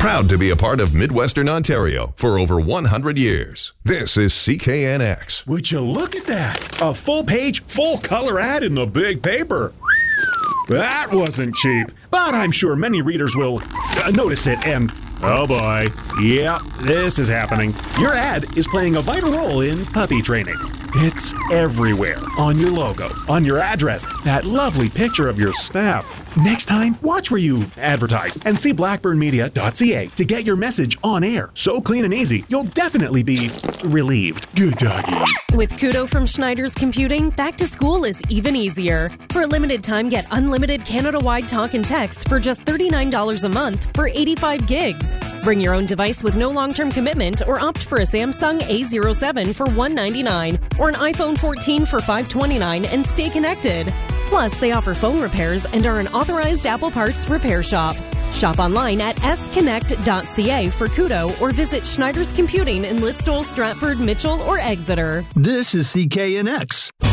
Proud to be a part of Midwestern Ontario for over 100 years. This is CKNX. Would you look at that? A full-page, full-color ad in the big paper. That wasn't cheap, but I'm sure many readers will notice it and... Oh boy. Yeah, this is happening. Your ad is playing a vital role in puppy training. It's everywhere. On your logo, on your address, that lovely picture of your staff. Next time, watch where you advertise and see blackburnmedia.ca to get your message on air. So clean and easy, you'll definitely be relieved. Good doggy. With Kudo from Schneider's Computing, back to school is even easier. For a limited time, get unlimited Canada-wide talk and text for just $39 a month for 85 gigs. Bring your own device with no long-term commitment or opt for a Samsung A07 for $199 or an iPhone 14 for $529 and stay connected. Plus, they offer phone repairs and are an authorized Apple Parts repair shop. Shop online at sconnect.ca for Kudo or visit Schneider's Computing in Listowel, Stratford, Mitchell, or Exeter. This is CKNX.